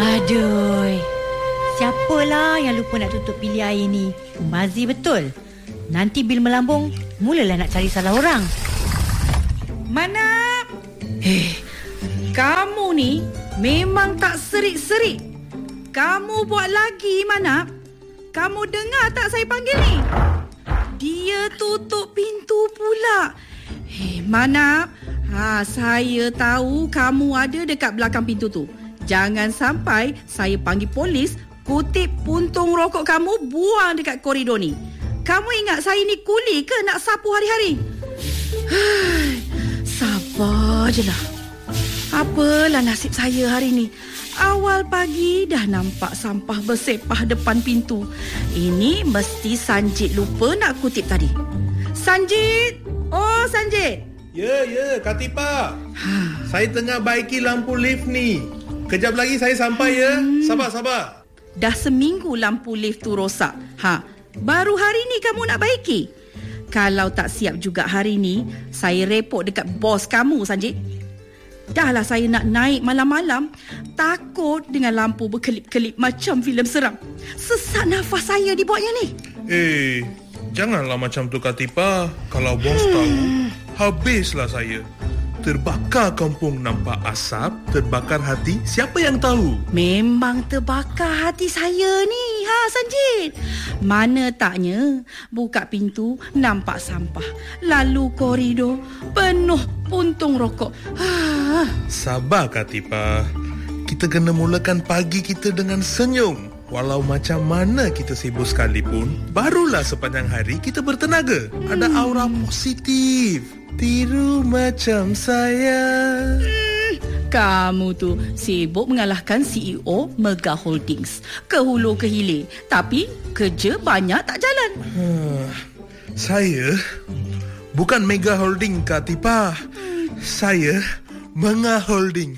Aduh, siapalah yang lupa nak tutup bilik air ni? Mazir betul. Nanti bil melambung, mulalah nak cari salah orang. Mana? Kamu ni memang tak serik-serik. Kamu buat lagi, Mana? Kamu dengar tak saya panggil ni? Dia tutup pintu pula. Mana? Saya tahu kamu ada dekat belakang pintu tu. Jangan sampai saya panggil polis, kutip puntung rokok kamu, buang dekat koridor ni. Kamu ingat saya ni kuli ke nak sapu hari-hari? Sabar je lah. Apalah nasib saya hari ni. Awal pagi dah nampak sampah bersepah depan pintu. Ini mesti Sanjit lupa nak kutip tadi. Sanjit! Oh, Sanjit! Ya, Kak Tipa. Saya tengah baiki lampu lift ni. Kejap lagi saya sampai ya. Sabar. Dah seminggu lampu lift tu rosak. Baru hari ni kamu nak baiki? Kalau tak siap juga hari ni, saya report dekat bos kamu, Sanjit. Dahlah saya nak naik malam-malam, takut dengan lampu berkelip-kelip macam filem seram. Sesak nafas saya dibuatnya ni. Janganlah macam tu Kak Tipa. Kalau bos tahu, habislah saya. Terbakar kampung nampak asap, terbakar hati, siapa yang tahu? Memang terbakar hati saya ni, Sanjit. Mana taknya buka pintu nampak sampah, lalu koridor penuh puntung rokok. Sabar Kak Tipa. Kita kena mulakan pagi kita dengan senyum. Walau macam mana kita sibuk sekalipun, barulah sepanjang hari kita bertenaga. Ada aura positif. Tiru macam saya. Kamu tu sibuk mengalahkan CEO Mega Holdings. Ke hulu ke hilir. Tapi kerja banyak tak jalan. Saya bukan Mega Holding Kak Tipa. Saya Menga Holding.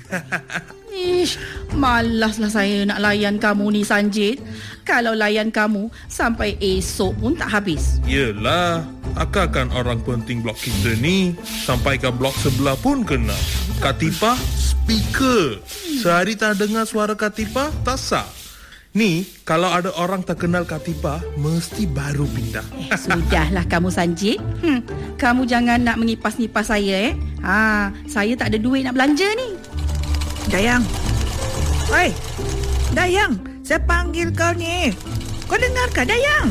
Malaslah saya nak layan kamu ni, Sanjit. Kalau layan kamu, sampai esok pun tak habis. Yelah, akalkan orang penting blok kita ni, sampai ke blok sebelah pun kena. Kak Tipa, speaker. Sehari tak dengar suara Kak Tipa, tak sah. Ni, kalau ada orang tak kenal Kak Tipa, mesti baru pindah. Sudahlah kamu, Sanjit. Kamu jangan nak mengipas-nipas saya. Saya tak ada duit nak belanja ni. Dayang. Oi, Dayang, saya panggil kau ni. Kau dengar ke, Dayang?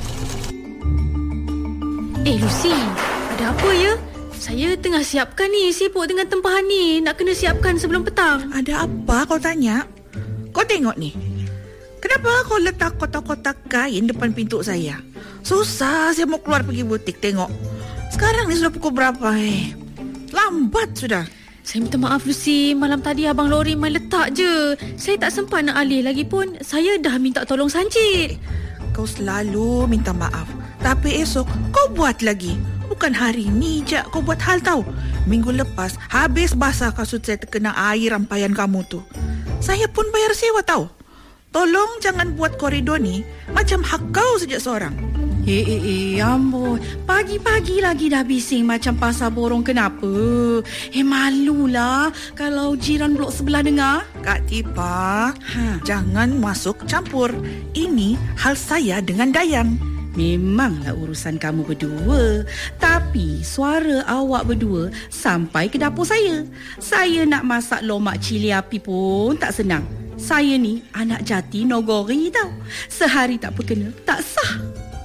Lucy, ada apa ya? Saya tengah siapkan ni, sibuk dengan tempahan ni. Nak kena siapkan sebelum petang. Ada apa kau tanya? Kau tengok ni. Kenapa kau letak kotak-kotak kain depan pintu saya? Susah saya mau keluar pergi butik tengok. Sekarang ni sudah pukul berapa? Lambat sudah. Saya minta maaf Lucy, malam tadi Abang Lori main letak je. Saya tak sempat nak alih, lagipun saya dah minta tolong Sanjit. Kau selalu minta maaf, tapi esok kau buat lagi. Bukan hari ni je kau buat hal tau. Minggu lepas habis basah kasut saya terkena air rampayan kamu tu. Saya pun bayar sewa tau. Tolong jangan buat koridor ni macam hak kau saja seorang. Amboi, pagi-pagi lagi dah bising macam pasar borong. Kenapa? Malulah kalau jiran blok sebelah dengar. Kak Tipa, jangan masuk campur. Ini hal saya dengan Dayang. Memanglah urusan kamu berdua, tapi suara awak berdua sampai ke dapur saya. Saya nak masak lomak cili api pun tak senang. Saya ni anak jati Nogori tau. Sehari tak berkena, tak sah.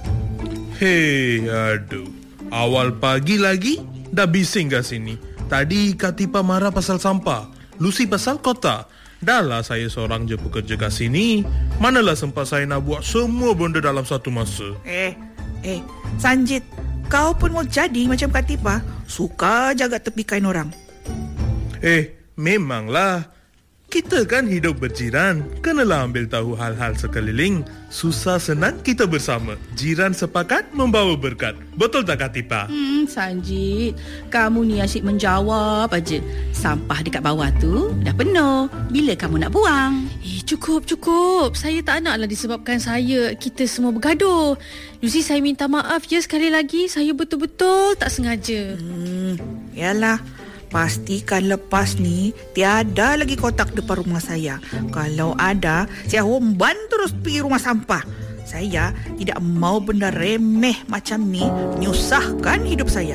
Aduh. Awal pagi lagi dah bising kat sini. Tadi Kak Tipa marah pasal sampah, Lucy pasal kota. Dahlah saya seorang je pekerja kat sini. Manalah sempat saya nak buat semua benda dalam satu masa. Sanjit, kau pun mau jadi macam Kak Tipa, suka jaga tepi kain orang. Memanglah. Kita kan hidup berjiran, kenalah ambil tahu hal-hal sekeliling. Susah senang kita bersama. Jiran sepakat membawa berkat. Betul tak Kak Tipa? Sanjit, kamu ni asyik menjawab aja. Sampah dekat bawah tu dah penuh. Bila kamu nak buang? Cukup. Saya tak naklah disebabkan kita semua bergaduh. Lucy, saya minta maaf ya sekali lagi. Saya betul-betul tak sengaja. Yalah, Pastikan lepas ni tiada lagi kotak depan rumah saya. Kalau ada, saya homban terus pergi rumah sampah. Saya tidak mau benda remeh macam ni menyusahkan hidup saya.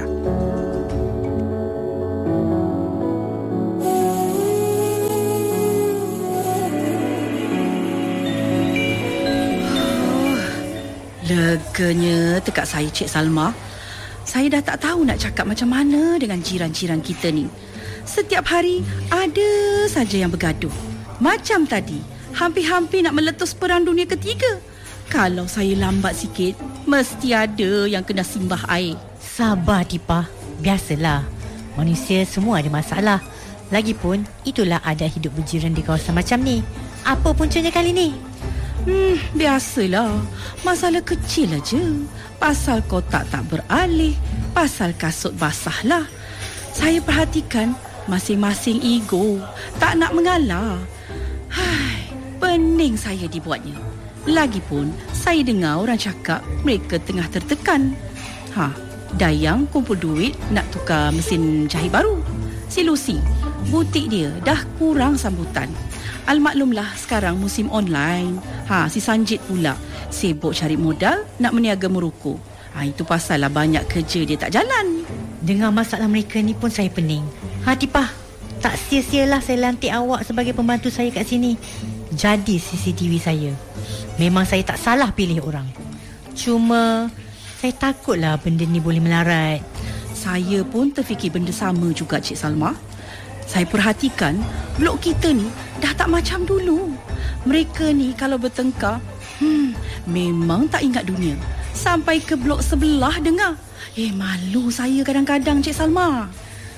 Leganya tekak saya, Cik Salma. Saya dah tak tahu nak cakap macam mana dengan jiran-jiran kita ni. Setiap hari ada saja yang bergaduh. Macam tadi, hampir-hampir nak meletus perang dunia ketiga. Kalau saya lambat sikit, mesti ada yang kena simbah air. Sabar Tipah, biasalah. Manusia semua ada masalah. Lagipun, itulah adat hidup berjiran di kawasan macam ni. Apa puncanya kali ni? Biasalah. Masalah kecil aja. Pasal kotak tak beralih, pasal kasut basah lah. Saya perhatikan masing-masing ego tak nak mengalah. Pening saya dibuatnya. Lagipun saya dengar orang cakap mereka tengah tertekan. Dayang kumpul duit nak tukar mesin jahit baru. Si Lucy, butik dia dah kurang sambutan. Almaklumlah sekarang musim online. Si Sanjit pula sibuk cari modal nak meniaga meruku. Itu pasal lah banyak kerja dia tak jalan. Dengar masalah mereka ni pun saya pening. Tipah, tak sia-sialah saya lantik awak sebagai pembantu saya kat sini. Jadi CCTV saya. Memang saya tak salah pilih orang. Cuma saya takutlah benda ni boleh melarat. Saya pun terfikir benda sama juga, Cik Salma. Saya perhatikan blok kita ni dah tak macam dulu. Mereka ni kalau bertengkar, memang tak ingat dunia. Sampai ke blok sebelah dengar. Malu saya kadang-kadang, Cik Salma.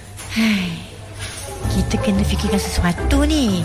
Kita kena fikirkan sesuatu ni.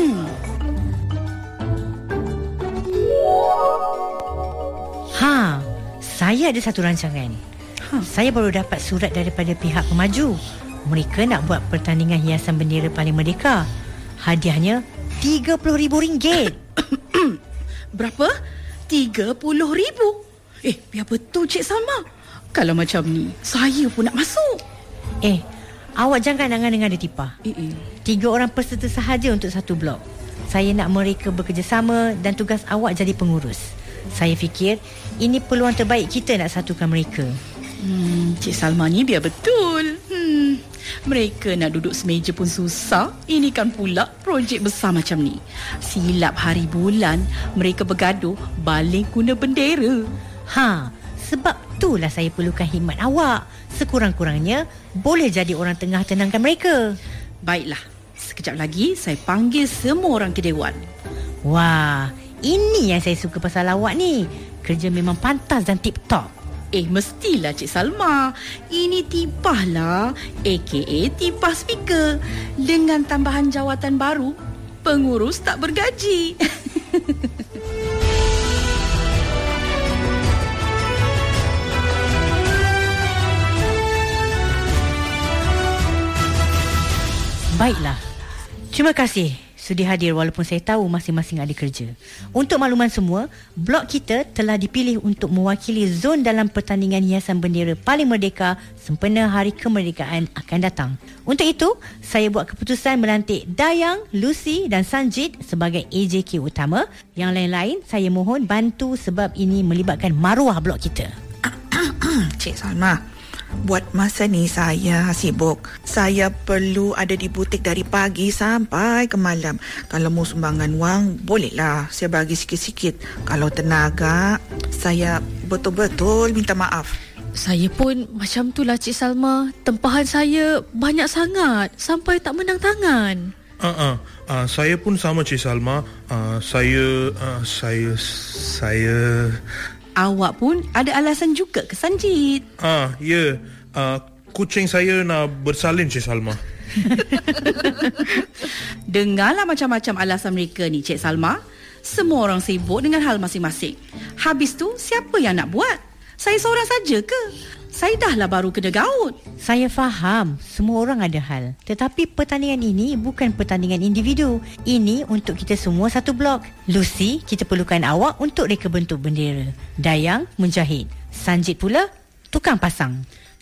Saya ada satu rancangan. Saya baru dapat surat daripada pihak pemaju. Mereka nak buat pertandingan hiasan bendera Paling Merdeka. Hadiahnya RM30,000. Berapa? RM30,000? Biar betul, Cik Salma. Kalau macam ni, saya pun nak masuk. Awak jangan angan-angan ada Tipah. 3 orang peserta sahaja untuk satu blok. Saya nak mereka bekerjasama dan tugas awak jadi pengurus. Saya fikir ini peluang terbaik kita nak satukan mereka. Cik Salma ni biar betul. Mereka nak duduk semeja pun susah. Ini kan pula projek besar macam ni. Silap hari bulan mereka bergaduh baling guna bendera. Sebab itulah saya perlukan khidmat awak. Sekurang-kurangnya boleh jadi orang tengah tenangkan mereka. Baiklah, sekejap lagi saya panggil semua orang ke dewan. Wah, ini yang saya suka pasal awak ni. Kerja memang pantas dan tip-top. Mestilah Cik Salma. Ini Tipah lah, aka Tipah Speaker. Dengan tambahan jawatan baru, pengurus tak bergaji. Baiklah. Terima kasih sudi hadir walaupun saya tahu masing-masing ada kerja. Untuk makluman semua, blok kita telah dipilih untuk mewakili zon dalam pertandingan hiasan bendera Paling Merdeka sempena Hari Kemerdekaan akan datang. Untuk itu, saya buat keputusan melantik Dayang, Lucy dan Sanjit sebagai AJK utama. Yang lain-lain saya mohon bantu sebab ini melibatkan maruah blok kita. Cik Salma, buat masa ni saya sibuk. Saya perlu ada di butik dari pagi sampai ke malam. Kalau mau sumbangan wang, bolehlah saya bagi sikit-sikit. Kalau tenaga, saya betul-betul minta maaf. Saya pun macam itulah, Cik Salma. Tempahan saya banyak sangat sampai tak menang tangan. Saya pun sama, Cik Salma. Saya Awak pun ada alasan juga ke, Sanjit? Ya. Kucing saya nak bersalin, Cik Salma. Dengarlah macam-macam alasan mereka ni, Cik Salma. Semua orang sibuk dengan hal masing-masing. Habis tu, siapa yang nak buat? Saya seorang saja ke? Saya dah lah baru kena gaut. Saya faham, semua orang ada hal. Tetapi pertandingan ini bukan pertandingan individu. Ini untuk kita semua satu blok. Lucy, kita perlukan awak untuk reka bentuk bendera. Dayang, menjahit. Sanjit pula, tukang pasang.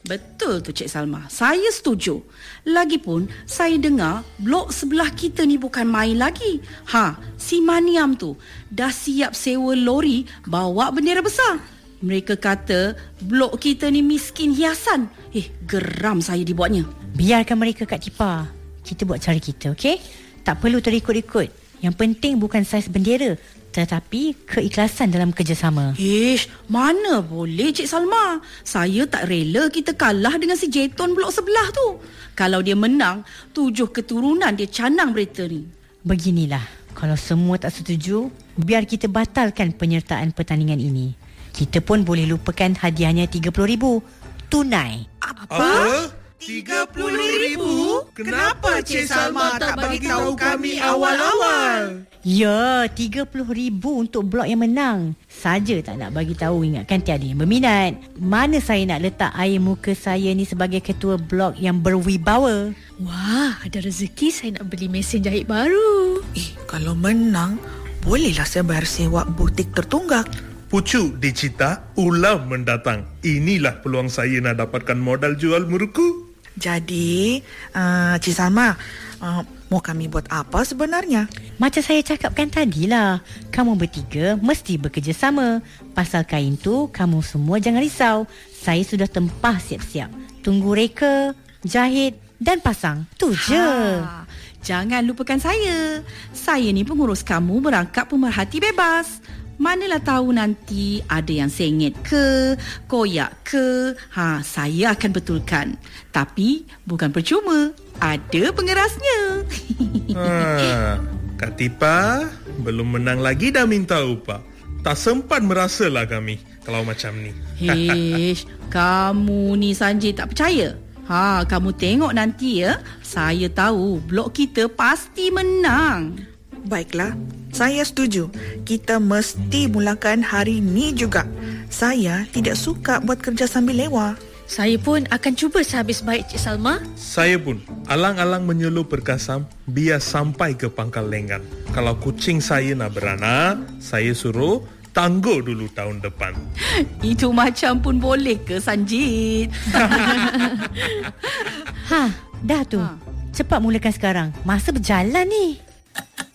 Betul tu Cik Salma. Saya setuju. Lagipun saya dengar blok sebelah kita ni bukan main lagi. Si Maniam tu dah siap sewa lori bawa bendera besar. Mereka kata blok kita ni miskin hiasan. Geram saya dibuatnya. Biarkan mereka Kak Tipa. Kita buat cara kita, okey? Tak perlu terikut-ikut. Yang penting bukan saiz bendera, tetapi keikhlasan dalam kerjasama. Mana boleh Cik Salma. Saya tak rela kita kalah dengan si Jeton blok sebelah tu. Kalau dia menang, 7 keturunan dia canang berita ni. Beginilah, kalau semua tak setuju, biar kita batalkan penyertaan pertandingan ini. Kita pun boleh lupakan hadiahnya 30,000 tunai. Apa? 30,000? Kenapa Cik Salma tak bagi tahu kami awal-awal? Ya, 30,000 untuk blok yang menang. Saja tak nak bagi tahu, ingatkan tiada yang berminat. Mana saya nak letak air muka saya ni sebagai ketua blok yang berwibawa. Wah, ada rezeki saya nak beli mesin jahit baru. Kalau menang, bolehlah saya bayar sewa butik tertunggak. Pucuk dicita, ulam mendatang. Inilah peluang saya nak dapatkan modal jual muruku. Jadi, Cik Salma, mau kami buat apa sebenarnya? Macam saya cakapkan tadilah, kamu bertiga mesti bekerjasama. Pasal kain tu, kamu semua jangan risau. Saya sudah tempah siap-siap. Tunggu reka, jahit dan pasang. Tu je. Jangan lupakan saya. Saya ni pengurus kamu merangkap pemerhati bebas. Manalah tahu nanti ada yang sengit ke, koyak ke. Saya akan betulkan. Tapi bukan percuma. Ada pengerasnya. Kak Tipa, belum menang lagi dah minta upah. Tak sempat merasalah kami kalau macam ni. Kamu ni Sanjay tak percaya? Kamu tengok nanti ya. Saya tahu blok kita pasti menang. Baiklah, saya setuju. Kita mesti mulakan hari ni juga. Saya tidak suka buat kerja sambil lewa. Saya pun akan cuba sehabis baik Cik Salma. Saya pun alang-alang menyuluh perkasam biar sampai ke pangkal lenggan. Kalau kucing saya nak beranak, saya suruh tangguh dulu tahun depan. Itu macam pun boleh ke Sanjit? Dah tu. Cepat mulakan sekarang. Masa berjalan ni.